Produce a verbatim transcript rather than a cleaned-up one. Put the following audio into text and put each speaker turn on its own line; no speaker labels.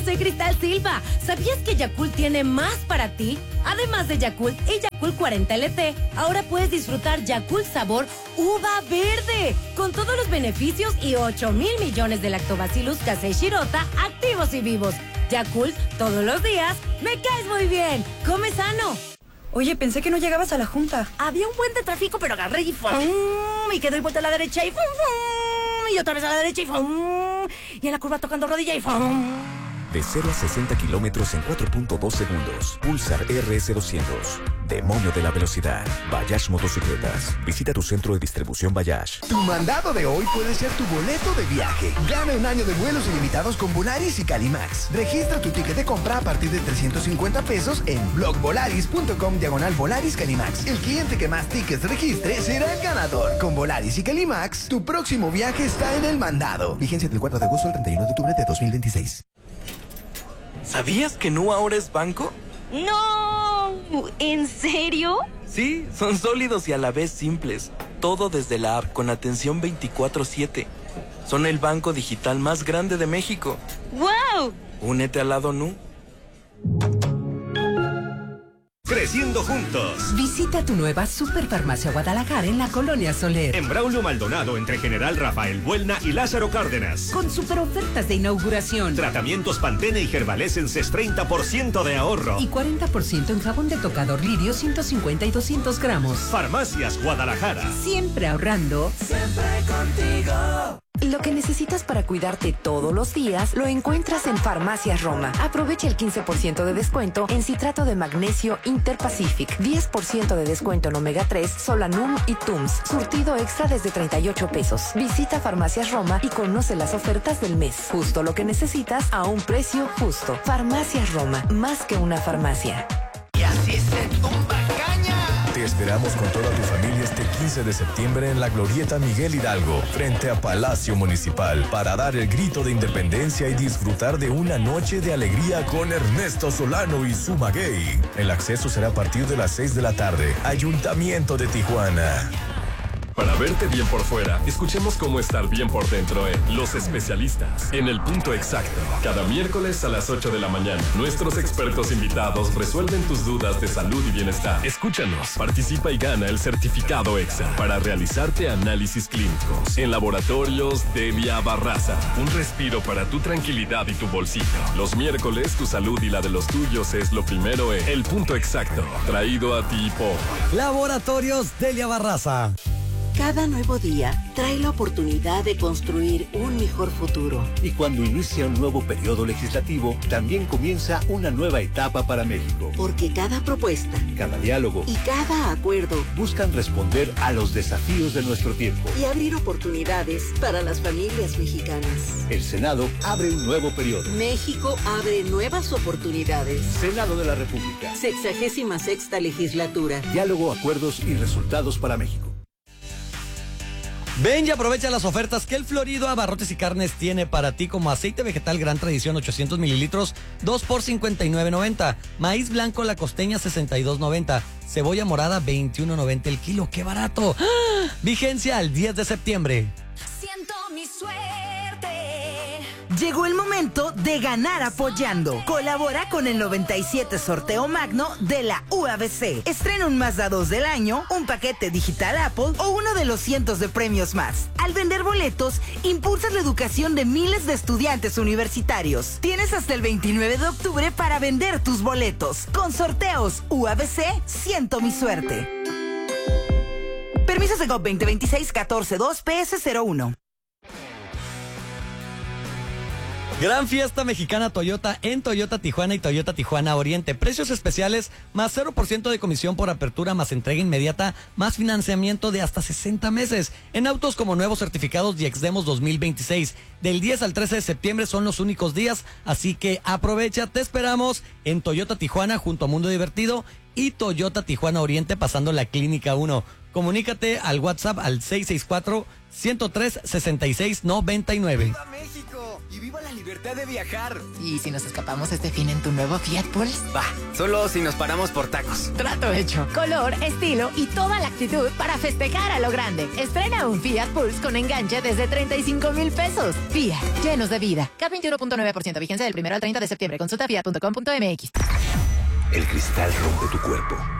soy Cristal Silva. ¿Sabías que Yakult tiene más para ti? Además de Yakult y Yakult cuarenta L T, ahora puedes disfrutar Yakult sabor uva verde, con todos los beneficios y ocho mil millones de lactobacillus casei shirota activos y vivos. Yakult, todos los días, me caes muy bien. Come sano.
Oye, pensé que no llegabas a la junta.
Había un buen de tráfico, pero agarré y ¡fum! Y que doy vuelta a la derecha y ¡fum! ¡Fum! Y otra vez a la derecha y ¡fum! Y en la curva tocando rodilla y ¡fum!
De cero a sesenta kilómetros en cuatro punto dos segundos. Pulsar R S doscientos. Demonio de la velocidad. Bayash Motocicletas. Visita tu centro de distribución Bayash.
Tu mandado de hoy puede ser tu boleto de viaje. Gana un año de vuelos ilimitados con Volaris y Calimax. Registra tu ticket de compra a partir de trescientos cincuenta pesos en blogvolaris.com diagonal Volaris Calimax. El cliente que más tickets registre será el ganador. Con Volaris y Calimax, tu próximo viaje está en el mandado. Vigencia del cuatro de agosto al treinta y uno de octubre de dos mil veintiséis.
¿Sabías que Nu ahora es banco?
¡No! ¿En serio?
Sí, son sólidos y a la vez simples. Todo desde la app con atención veinticuatro siete. Son el banco digital más grande de México.
¡Wow!
Únete al lado Nu.
Creciendo juntos.
Visita tu nueva Superfarmacia Guadalajara en la Colonia Soler.
En Braulio Maldonado, entre General Rafael Buelna y Lázaro Cárdenas.
Con super ofertas de inauguración.
Tratamientos Pantene y Herbalescence, treinta por ciento de ahorro.
Y cuarenta por ciento en jabón de tocador Lirio, ciento cincuenta y doscientos gramos.
Farmacias Guadalajara.
Siempre ahorrando.
Siempre contigo.
Lo que necesitas para cuidarte todos los días lo encuentras en Farmacias Roma. Aprovecha el quince por ciento de descuento en citrato de magnesio Interpacific, diez por ciento de descuento en omega tres, Solanum y Tums. Surtido extra desde treinta y ocho pesos. Visita Farmacias Roma y conoce las ofertas del mes. Justo lo que necesitas a un precio justo. Farmacias Roma, más que una farmacia.
Y así se tumba caña.
Te esperamos con toda tu familia este quince de septiembre en la Glorieta Miguel Hidalgo, frente a Palacio Municipal, para dar el grito de independencia y disfrutar de una noche de alegría con Ernesto Solano y su maguey. El acceso será a partir de las seis de la tarde. Ayuntamiento de Tijuana.
Para verte bien por fuera, escuchemos cómo estar bien por dentro en Los Especialistas, en el punto exacto. Cada miércoles a las ocho de la mañana, nuestros expertos invitados resuelven tus dudas de salud y bienestar. Escúchanos, participa y gana el certificado EXA para realizarte análisis clínicos en Laboratorios Delia Barraza. Un respiro para tu tranquilidad y tu bolsillo. Los miércoles, tu salud y la de los tuyos es lo primero en El Punto Exacto, traído a ti por
Laboratorios Delia Barraza.
Cada nuevo día trae la oportunidad de construir un mejor futuro.
Y cuando inicia un nuevo periodo legislativo, también comienza una nueva etapa para México.
Porque cada propuesta,
cada diálogo
y cada acuerdo
buscan responder a los desafíos de nuestro tiempo
y abrir oportunidades para las familias mexicanas.
El Senado abre un nuevo periodo.
México abre nuevas oportunidades.
Senado de la República.
Sexagésima sexta legislatura.
Diálogo, acuerdos y resultados para México.
Ven y aprovecha las ofertas que el Florido Abarrotes y Carnes tiene para ti, como aceite vegetal Gran Tradición ochocientos mililitros, dos por cincuenta y nueve noventa. Maíz blanco La Costeña sesenta y dos noventa. Cebolla morada veintiuno noventa el kilo. ¡Qué barato! ¡Ah! Vigencia al diez de septiembre.
Siento mi suerte.
Llegó el momento de ganar apoyando. Colabora con el noventa y siete Sorteo Magno de la U A B C. Estrena un Mazda dos del año, un paquete digital Apple o uno de los cientos de premios más. Al vender boletos, impulsas la educación de miles de estudiantes universitarios. Tienes hasta el veintinueve de octubre para vender tus boletos. Con sorteos U A B C, siento mi suerte. Permisos de G O V veinte veintiséis catorce dos P S cero uno.
Gran fiesta mexicana Toyota en Toyota Tijuana y Toyota Tijuana Oriente. Precios especiales, más cero por ciento de comisión por apertura, más entrega inmediata, más financiamiento de hasta sesenta meses. En autos como nuevos certificados y Exdemos dos mil veintiséis. Del diez al trece de septiembre son los únicos días, así que aprovecha. Te esperamos en Toyota Tijuana junto a Mundo Divertido y Toyota Tijuana Oriente pasando la Clínica uno. Comunícate al WhatsApp al seis seis cuatro, uno cero tres, seis seis nueve nueve.
¡Viva México!
y viva la libertad de viajar.
¿Y si nos escapamos este fin en tu nuevo Fiat Pulse?
Va, solo si nos paramos por tacos.
Trato hecho. Color, estilo y toda la actitud para festejar a lo grande. Estrena un Fiat Pulse con enganche desde treinta y cinco mil pesos. Fiat, llenos de vida. K veintiuno punto nueve por ciento, vigencia del primero al treinta de septiembre. Consulta fiat punto com punto m x.
El cristal rompe tu cuerpo,